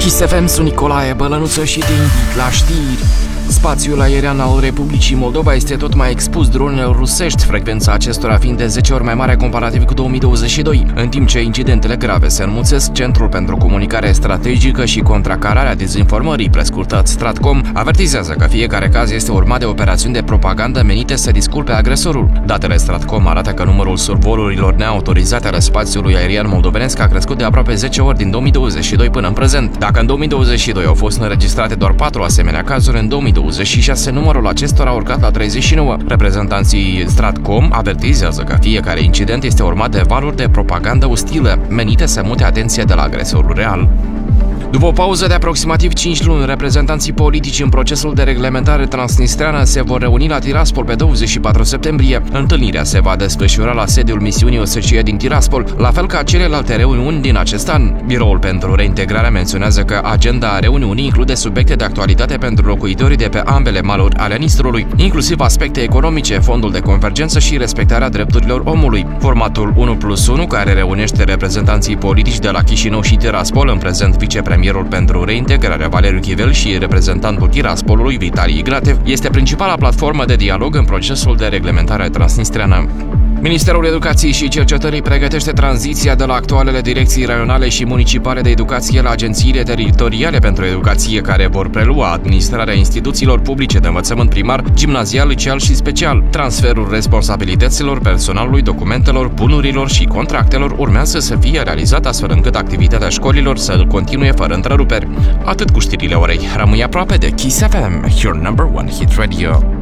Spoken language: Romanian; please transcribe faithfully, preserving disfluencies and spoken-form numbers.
Kiss F M, sunt Nicolae Bălănuță și te invit la știri. Spațiul aerian al Republicii Moldova este tot mai expus dronelor rusești, frecvența acestora fiind de zece ori mai mare comparativ cu două mii douăzeci și doi, în timp ce incidentele grave se înmulțesc. Centrul pentru Comunicare Strategică și Contracararea Dezinformării, prescurtat Stratcom, avertizează că fiecare caz este urmat de operațiuni de propagandă menite să disculpe agresorul. Datele Stratcom arată că numărul survolurilor neautorizate ale spațiului aerian moldovenesc a crescut de aproape zece ori din două mii douăzeci și doi până în prezent. Dacă în două mii douăzeci și doi au fost înregistrate doar patru asemenea cazuri, în două mii douăzeci și șase numărul acestora a urcat la treizeci și nouă. Reprezentanții Stratcom avertizează că fiecare incident este urmat de valuri de propagandă ostilă, menite să mute atenția de la agresorul real. După o pauză de aproximativ cinci luni, reprezentanții politici în procesul de reglementare transnistreană se vor reuni la Tiraspol pe douăzeci și patru septembrie. Întâlnirea se va desfășura la sediul misiunii O S C E din Tiraspol, la fel ca celelalte reuniuni din acest an. Biroul pentru Reintegrare menționează că agenda reuniunii include subiecte de actualitate pentru locuitorii de pe ambele maluri ale Nistrului, inclusiv aspecte economice, fondul de convergență și respectarea drepturilor omului. Formatul unu plus unu, care reunește reprezentanții politici de la Chișinău și Tiraspol, în prezent vicepremier Premierul pentru Reintegrare Valeriu Chivel și reprezentantul Tiraspolului Vitalii Igratev, este principala platformă de dialog în procesul de reglementare transnistreană. Ministerul Educației și Cercetării pregătește tranziția de la actualele direcții raionale și municipale de educație la agențiile teritoriale pentru educație, care vor prelua administrarea instituțiilor publice de învățământ primar, gimnazial, liceal și special. Transferul responsabilităților, personalului, documentelor, bunurilor și contractelor urmează să fie realizat astfel încât activitatea școlilor să continue fără întreruperi. Atât cu știrile orei. Rămâi aproape de Kiss F M, your number one hit radio.